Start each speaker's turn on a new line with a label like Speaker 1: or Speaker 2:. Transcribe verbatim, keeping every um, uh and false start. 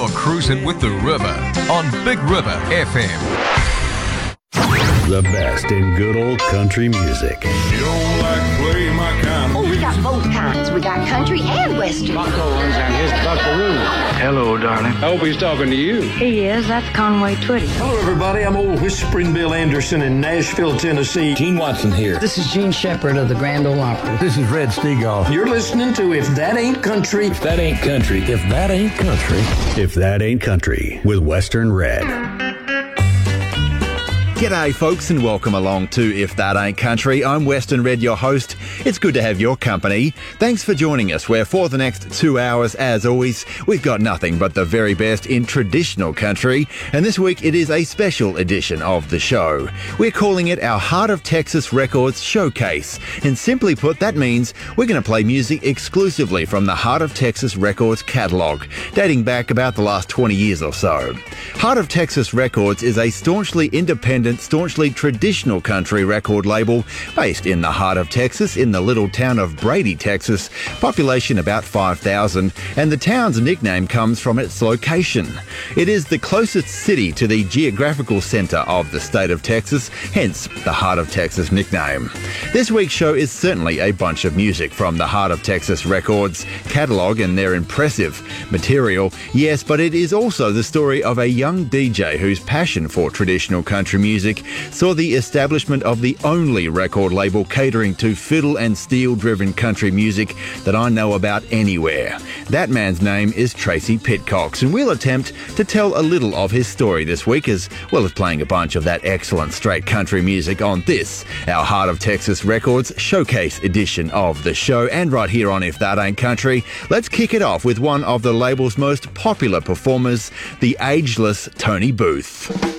Speaker 1: You're cruising with the river on Big River F M.
Speaker 2: The best in good old country music.
Speaker 3: You don't like play my kind of
Speaker 4: Oh, we got both kinds. We got country and western.
Speaker 5: Buckles and his buckaroo.
Speaker 6: Hello, darling.
Speaker 5: I hope he's talking to you.
Speaker 7: He is. That's Conway Twitty.
Speaker 8: Hello, everybody. I'm old Whispering Bill Anderson in Nashville, Tennessee.
Speaker 6: Gene Watson here.
Speaker 9: This is Gene Shepard of the Grand Ole Opry.
Speaker 6: This is Red Steagall.
Speaker 8: You're listening to If That Ain't Country.
Speaker 6: If that ain't country, if that ain't country.
Speaker 2: If That Ain't Country with Western Red.
Speaker 10: G'day folks and welcome along to If That Ain't Country. I'm Western Red, your host. It's good to have your company. Thanks for joining us, where for the next two hours, as always, we've got nothing but the very best in traditional country. And this week it is a special edition of the show. We're calling it our Heart of Texas Records Showcase. And simply put, that means we're going to play music exclusively from the Heart of Texas Records catalogue, dating back about the last twenty years or so. Heart of Texas Records is a staunchly independent, staunchly traditional country record label based in the heart of Texas in the little town of Brady, Texas, population about five thousand, and the town's nickname comes from its location. It is the closest city to the geographical center of the state of Texas, hence the Heart of Texas nickname. This week's show is certainly a bunch of music from the Heart of Texas Records catalog and their impressive material, yes, but it is also the story of a young D J whose passion for traditional country music Music saw the establishment of the only record label catering to fiddle and steel-driven country music that I know about anywhere. That man's name is Tracy Pitcox, and we'll attempt to tell a little of his story this week, as well as playing a bunch of that excellent straight country music on this, our Heart of Texas Records Showcase edition of the show. And right here on If That Ain't Country, let's kick it off with one of the label's most popular performers, the ageless Tony Booth.